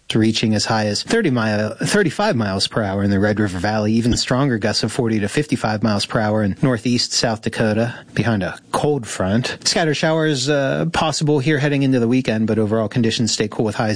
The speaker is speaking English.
reaching as high as 35 miles per hour in the Red River Valley, even stronger gusts of 40 to 55 miles per hour in northeast South Dakota behind a cold front. Scattered showers possible here heading into the weekend, but overall conditions stay cool with highs